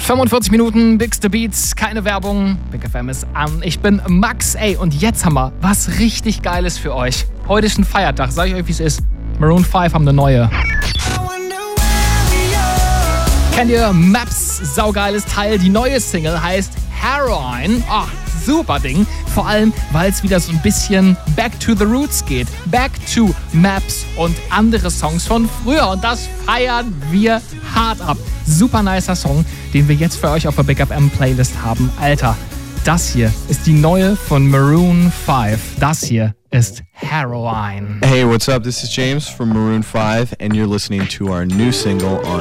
45 Minuten, Bigste Beats, keine Werbung. Big FM ist an. Ich bin Max, und jetzt haben wir was richtig Geiles für euch. Heute ist ein Feiertag, sag ich euch, wie es ist. Maroon 5 haben eine neue. Kennt ihr Maps? Saugeiles Teil. Die neue Single heißt Heroin. Oh, super Ding. Vor allem, weil es wieder so ein bisschen back to the roots geht. Back to Maps und andere Songs von früher. Und das feiern wir hart ab. Super nicer Song, den wir jetzt für euch auf der Big FM Playlist haben. Alter, das hier ist die neue von Maroon 5. Das hier ist Heroin. Hey, what's up? This is James from Maroon 5 and you're listening to our new single on